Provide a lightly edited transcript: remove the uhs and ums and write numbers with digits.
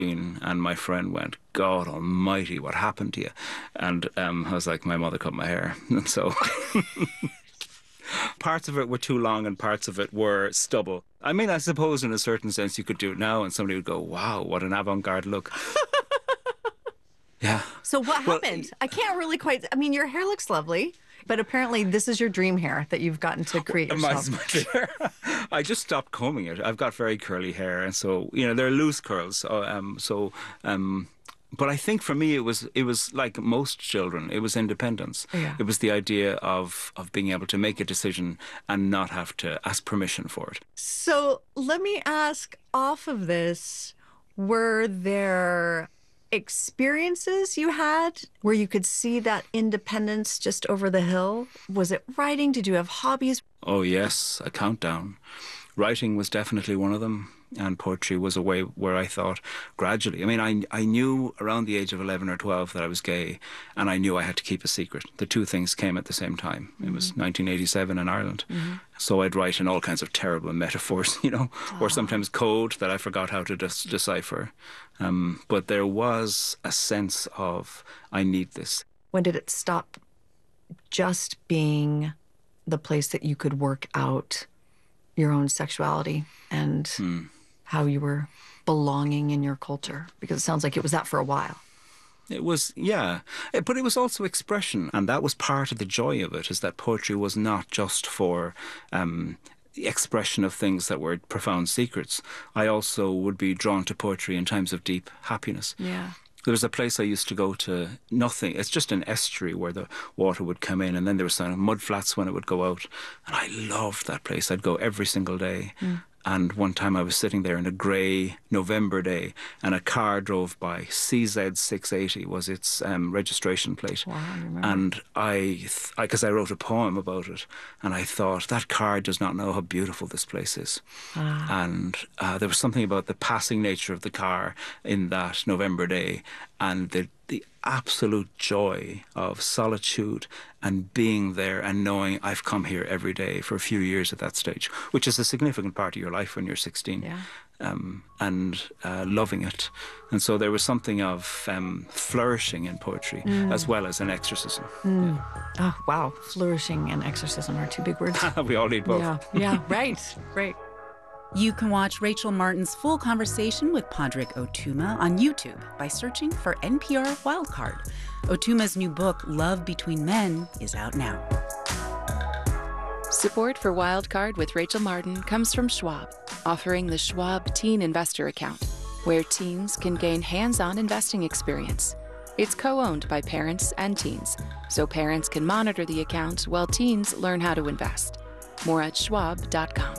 And my friend went, God almighty, what happened to you? And I was like, my mother cut my hair. And so parts of it were too long and parts of it were stubble. I mean, I suppose in a certain sense you could do it now and somebody would go, wow, what an avant-garde look. Yeah. So what happened? I can't really quite, I mean, your hair looks lovely, but apparently this is your dream hair that you've gotten to create yourself. I just stopped combing it. I've got very curly hair, and so, they're loose curls. But I think for me it was like most children. It was independence. Yeah. It was the idea of being able to make a decision and not have to ask permission for it. So let me ask, off of this, were there experiences you had where you could see that independence just over the hill? Was it writing? Did you have hobbies? Oh yes, a countdown. Writing was definitely one of them, and poetry was a way where I thought gradually. I mean, I knew around the age of 11 or 12 that I was gay, and I knew I had to keep a secret. The two things came at the same time. It was 1987 in Ireland. So I'd write in all kinds of terrible metaphors, or sometimes code that I forgot how to decipher. But there was a sense of, I need this. When did it stop just being the place that you could work out your own sexuality and how you were belonging in your culture? Because it sounds like it was that for a while. It was, yeah. But it was also expression. And that was part of the joy of it, is that poetry was not just for the expression of things that were profound secrets. I also would be drawn to poetry in times of deep happiness. Yeah. There was a place I used to go to, nothing. It's just an estuary where the water would come in, and then there was some mud flats when it would go out. And I loved that place. I'd go every single day. And one time I was sitting there in a grey November day, and a car drove by. CZ680 was its registration plate. Wow, I remember. And because I wrote a poem about it, and I thought, that car does not know how beautiful this place is. And there was something about the passing nature of the car in that November day, and the absolute joy of solitude and being there and knowing I've come here every day for a few years at that stage, which is a significant part of your life when you're 16. Yeah. And loving it. And so there was something of flourishing in poetry as well as an exorcism. Oh, wow. Flourishing and exorcism are two big words. We all need both. Yeah, right. You can watch Rachel Martin's full conversation with Padraig Ó Tuama on YouTube by searching for NPR Wildcard. Ó Tuama's new book, Love Between Men, is out now. Support for Wildcard with Rachel Martin comes from Schwab, offering the Schwab Teen Investor Account, where teens can gain hands-on investing experience. It's co-owned by parents and teens, so parents can monitor the account while teens learn how to invest. More at schwab.com.